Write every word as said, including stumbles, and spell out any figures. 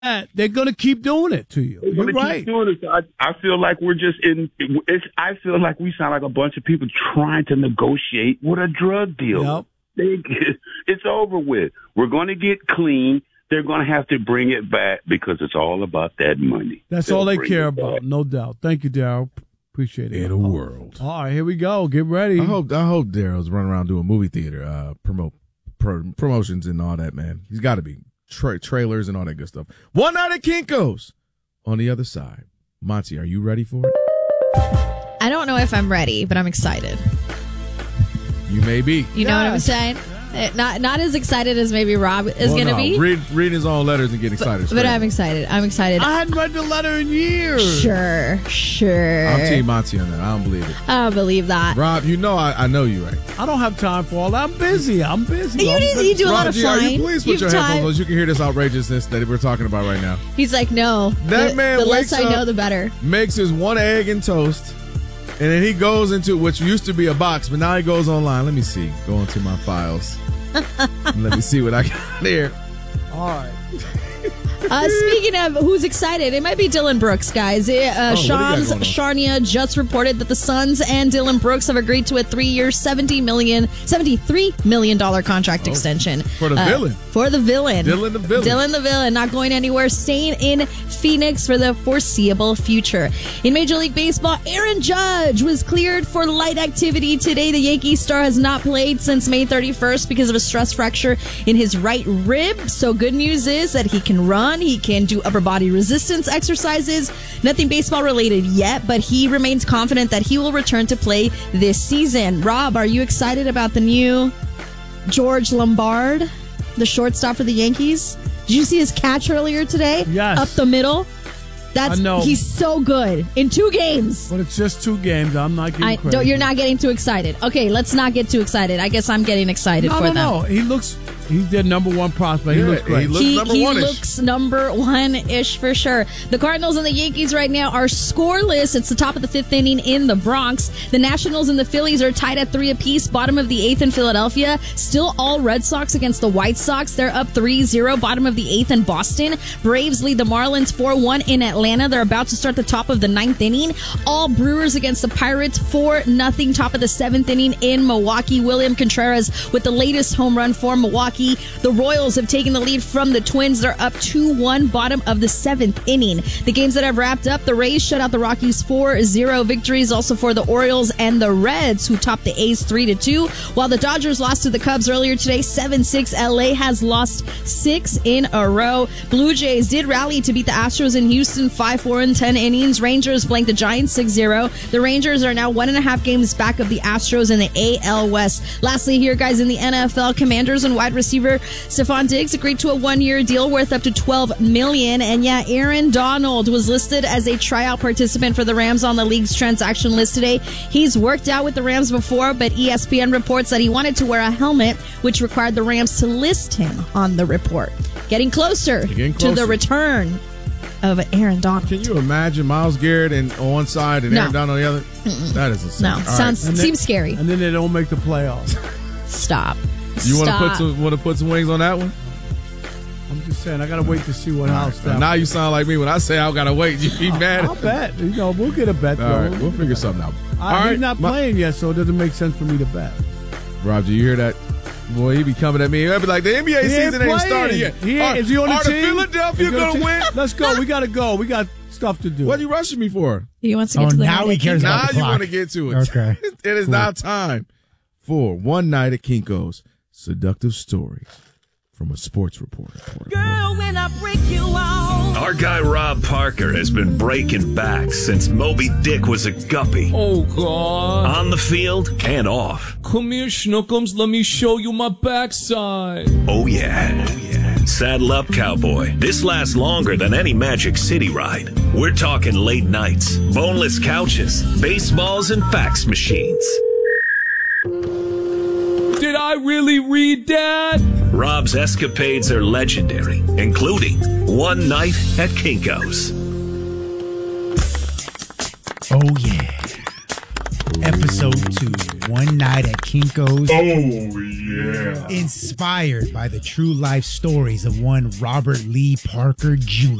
they're going to keep doing it to you. They're You're gonna right. Keep doing it. I, I feel like we're just in. It's, I feel like we sound like a bunch of people trying to negotiate with a drug deal. Yep. They, it's over with. We're going to get clean. They're going to have to bring it back because it's all about that money. That's They'll all they bring care it back. about, no doubt. Thank you, Daryl. Appreciate it. In a world. All right, here we go. Get ready. I hope I hope Daryl's running around doing movie theater uh, promote pro, promotions and all that, man. He's got to be Tra- trailers and all that good stuff. One Night at Kinko's. On the other side, Monty, are you ready for it? I don't know if I'm ready, but I'm excited. You may be. You know what I'm saying? Uh, Not not as excited as maybe Rob is Well, going to no, be. Read, read his own letters and get excited. But I'm excited. I'm excited. I hadn't read the letter in years. Sure, sure. I'm Team Monty on that. I don't believe it. I don't believe that. Rob, you know I, I know you, right? I don't have time for all that. I'm busy. I'm busy. You, I'm need, busy. you do a lot Rob of G, are flying. you please put You've your time. headphones on so you can hear this outrageousness that we're talking about right now? He's like, no. That the, man the wakes less I up- know, the better. Makes his one egg and toast, and then he goes into which used to be a box, but now he goes online. Let me see. Go into my files. Let me see what I got there. All right. Uh, speaking of who's excited, it might be Dylan Brooks, guys. Uh, Oh, what do you got Shams going on? Charania just reported that the Suns and Dylan Brooks have agreed to a three-year, seventy million dollars, seventy-three million dollars contract Oh, extension. for the Uh, villain. For the villain. Dylan the villain. Dylan the villain, not going anywhere, staying in Phoenix for the foreseeable future. In Major League Baseball, Aaron Judge was cleared for light activity today. The Yankees star has not played since May thirty-first because of a stress fracture in his right rib. So good news is that he can run. He can do upper body resistance exercises. Nothing baseball related yet, but he remains confident that he will return to play this season. Rob, are you excited about the new George Lombard, the shortstop for the Yankees? Did you see his catch earlier today? Yes. Up the middle? That's I know. He's so good in two games. But it's just two games. I'm not getting I crazy. don't, you're not getting too excited. Okay, let's not get too excited. I guess I'm getting excited No, for no, them. no. He looks. He's their number one prospect. He Yeah, looks great. he looks he, number he one-ish. looks number one-ish for sure. The Cardinals and the Yankees right now are scoreless. It's the top of the fifth inning in the Bronx. The Nationals and the Phillies are tied at three apiece. Bottom of the eighth in Philadelphia. Still all Red Sox against the White Sox. They're up three zero. Bottom of the eighth in Boston. Braves lead the Marlins four one in Atlanta. They're about to start the top of the ninth inning. All Brewers against the Pirates four nothing. Top of the seventh inning in Milwaukee. William Contreras with the latest home run for Milwaukee. The Royals have taken the lead from the Twins. They're up two one, bottom of the seventh inning. The games that have wrapped up, the Rays shut out the Rockies four zero. Victories also for the Orioles and the Reds, who topped the A's three to two. While the Dodgers lost to the Cubs earlier today, seven six. L A has lost six in a row. Blue Jays did rally to beat the Astros in Houston five four in ten innings. Rangers blanked the Giants six zero. The Rangers are now one and a half games back of the Astros in the A L West. Lastly here, guys, in the N F L, Commanders and wide receiver Stephon Diggs agreed to a one-year deal worth up to twelve million dollars. And yeah, Aaron Donald was listed as a tryout participant for the Rams on the league's transaction list today. He's worked out with the Rams before, but E S P N reports that he wanted to wear a helmet, which required the Rams to list him on the report. Getting closer, Getting to closer. the return of Aaron Donald. Can you imagine Myles Garrett and on one side and No. Aaron Donald on the other? That is insane. No, All sounds And then- seems scary. And then they don't make the playoffs. Stop. You want to Stop. put some want to put some wings on that one? I'm just saying. I gotta wait to see what house that. Now you sound like me when I say I gotta wait. You be mad. I'll bet. You know, we'll get a bet. All though. right, we'll figure something out. Uh, All right, he's not my- playing yet, so it doesn't make sense for me to bet. Rob, do you hear that? Boy, he be coming at me. He'll be like, the N B A He ain't season ain't playing. started yet. He ain't, Are, is he on the are team? the Philadelphia Is he on gonna the win? team? Let's go. We gotta go. We got stuff to do. What are you rushing me for? He wants to get Oh, to the now he cares Now about the you clock. want to get to it. Okay. It is now time for One Night at Kinko's Seductive Stories from a sports reporter. Girl, when I break you off. Our guy Rob Parker has been breaking back since Moby Dick was a guppy. Oh, God. On the field and off. Come here, Schnookums. Let me show you my backside. Oh, yeah. Oh, yeah. Saddle up, cowboy. This lasts longer than any Magic City ride. We're talking late nights, boneless couches, baseballs, and fax machines. Did I really read that? Rob's escapades are legendary, including One Night at Kinko's. Oh, yeah. Episode two, One Night at Kinko's. Oh, yeah. Inspired by the true life stories of one Robert Lee Parker Junior